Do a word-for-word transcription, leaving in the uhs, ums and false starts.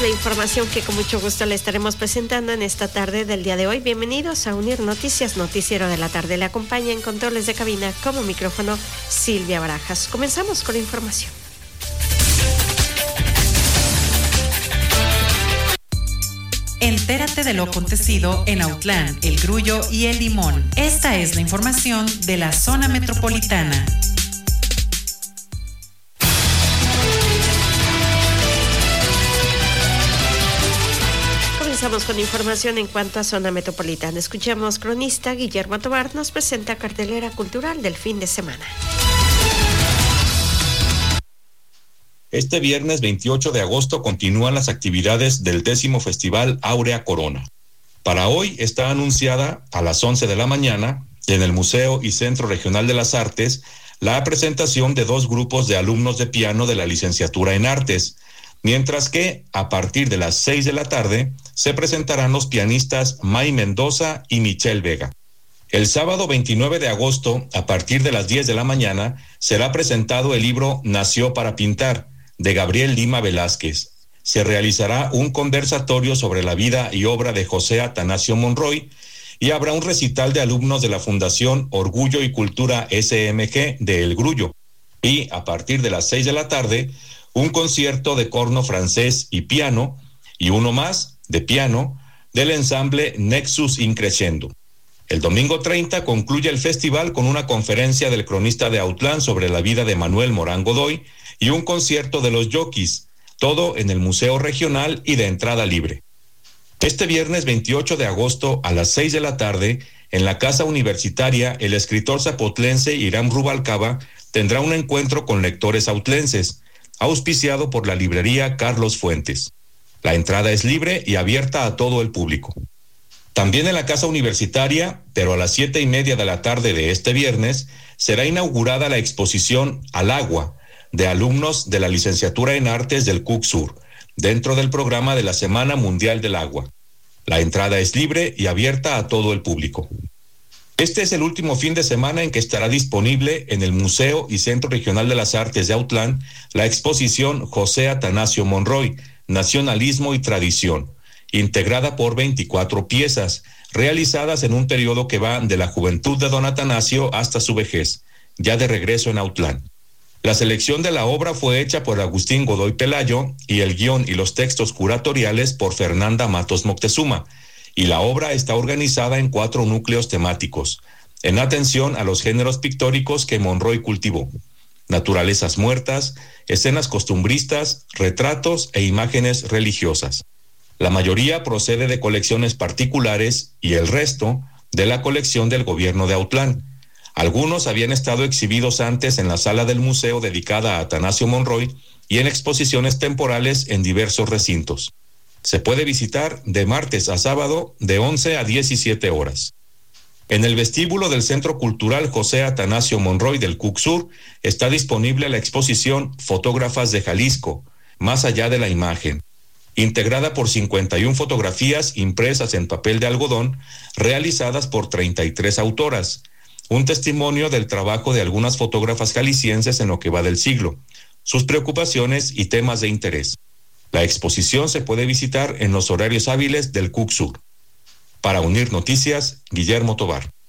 la información que con mucho gusto le estaremos presentando en esta tarde del día de hoy. Bienvenidos a Unir Noticias, noticiero de la tarde. Le acompaña en controles de cabina como micrófono Silvia Barajas. Comenzamos con la información. Entérate de lo acontecido en Autlán, El Grullo y El Limón. Esta es la información de la zona metropolitana. Comenzamos con información en cuanto a zona metropolitana. Escuchemos cronista Guillermo Tobar nos presenta cartelera cultural del fin de semana. Este viernes veintiocho de agosto continúan las actividades del décimo Festival Áurea Corona. Para hoy está anunciada a las once de la mañana en el Museo y Centro Regional de las Artes la presentación de dos grupos de alumnos de piano de la licenciatura en Artes, mientras que a partir de las seis de la tarde se presentarán los pianistas May Mendoza y Michelle Vega. El sábado veintinueve de agosto, a partir de las diez de la mañana, será presentado el libro Nació para pintar, de Gabriel Lima Velázquez. Se realizará un conversatorio sobre la vida y obra de José Atanasio Monroy y habrá un recital de alumnos de la Fundación Orgullo y Cultura S M G de El Grullo. Y a partir de las seis de la tarde, un concierto de corno francés y piano y uno más de piano del ensamble Nexus Increscendo. El domingo treinta concluye el festival con una conferencia del cronista de Autlán sobre la vida de Manuel Morán Godoy y un concierto de los Yokis, todo en el Museo Regional y de entrada libre. Este viernes veintiocho de agosto a las seis de la tarde, en la Casa Universitaria, el escritor zapotlense Irán Rubalcaba tendrá un encuentro con lectores autlenses, auspiciado por la librería Carlos Fuentes. La entrada es libre y abierta a todo el público. También en la Casa Universitaria, pero a las siete y media de la tarde de este viernes, será inaugurada la exposición Al Agua, de alumnos de la licenciatura en Artes del C U C Sur, dentro del programa de la Semana Mundial del Agua. La entrada es libre y abierta a todo el público. Este es el último fin de semana en que estará disponible en el Museo y Centro Regional de las Artes de Autlán la exposición José Atanasio Monroy, Nacionalismo y Tradición, integrada por veinticuatro piezas, realizadas en un periodo que va de la juventud de don Atanasio hasta su vejez, ya de regreso en Autlán. La selección de la obra fue hecha por Agustín Godoy Pelayo y el guión y los textos curatoriales por Fernanda Matos Moctezuma, y la obra está organizada en cuatro núcleos temáticos, en atención a los géneros pictóricos que Monroy cultivó: naturalezas muertas, escenas costumbristas, retratos e imágenes religiosas. La mayoría procede de colecciones particulares y el resto de la colección del gobierno de Autlán. Algunos habían estado exhibidos antes en la sala del museo dedicada a Atanasio Monroy y en exposiciones temporales en diversos recintos. Se puede visitar de martes a sábado de once a diecisiete horas. En el vestíbulo del Centro Cultural José Atanasio Monroy del C U C Sur está disponible la exposición Fotógrafas de Jalisco, Más allá de la imagen, integrada por cincuenta y una fotografías impresas en papel de algodón, realizadas por treinta y tres autoras, un testimonio del trabajo de algunas fotógrafas jaliscienses en lo que va del siglo, sus preocupaciones y temas de interés. La exposición se puede visitar en los horarios hábiles del C U C Sur. Para Unir Noticias, Guillermo Tobar.